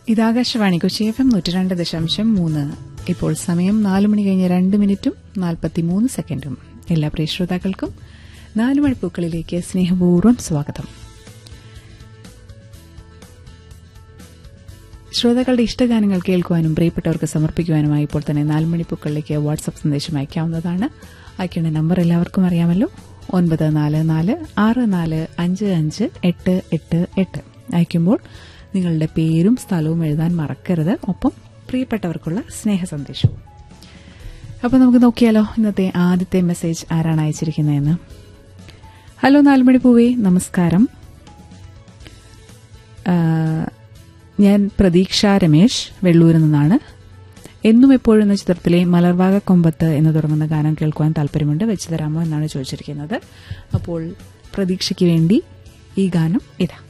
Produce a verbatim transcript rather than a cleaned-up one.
ഇത് Akashvani Kochi F M നൂറ്റി രണ്ട് ദശാംശം മൂന്ന്. ഇപ്പോൾ സമയം നാല് മണി കഴിഞ്ഞ് രണ്ട് മിനിറ്റും നാൽപ്പത്തിമൂന്ന് സെക്കൻഡും. എല്ലാ പ്രിയ ശ്രോതാക്കൾക്കും നാല് മണിപ്പൂക്കളിലേക്ക് സ്നേഹപൂർവ്വം സ്വാഗതം. ശ്രോതാക്കളുടെ ഇഷ്ടഗാനങ്ങൾ കേൾക്കുവാനും പ്രിയപ്പെട്ടവർക്ക് സമർപ്പിക്കുവാനുമായി ഇപ്പോൾ തന്നെ നാല് മണിപ്പൂക്കളിലേക്ക് വാട്സ്ആപ്പ് സന്ദേശം അയക്കാവുന്നതാണ്. അയക്കേണ്ട നമ്പർ എല്ലാവർക്കും അറിയാമല്ലോ, ഒൻപത് നാല് നാല് ആറ് നാല് അഞ്ച് അഞ്ച് എട്ട് എട്ട് എട്ട്. അയക്കുമ്പോൾ നിങ്ങളുടെ പേരും സ്ഥലവും എഴുതാൻ മറക്കരുത്, ഒപ്പം പ്രിയപ്പെട്ടവർക്കുള്ള സ്നേഹ സന്ദേശവും. അപ്പോൾ നമുക്ക് നോക്കിയാലോ ഇന്നത്തെ ആദ്യത്തെ മെസ്സേജ് ആരാണ് അയച്ചിരിക്കുന്നതെന്ന്. ഹലോ നാലുമണി പൂവേ, നമസ്കാരം. ഞാൻ പ്രതീക്ഷ രമേശ്, വെള്ളൂരിൽ നിന്നാണ്. എന്നും എപ്പോഴും എന്ന ചിത്രത്തിലെ മലർവാക കൊമ്പത്ത് എന്ന് തുടങ്ങുന്ന ഗാനം കേൾക്കുവാൻ താല്പര്യമുണ്ട്, വെച്ചു തരാമോ എന്നാണ് ചോദിച്ചിരിക്കുന്നത്. അപ്പോൾ പ്രതീക്ഷയ്ക്ക് വേണ്ടി ഈ ഗാനം ഇതാ.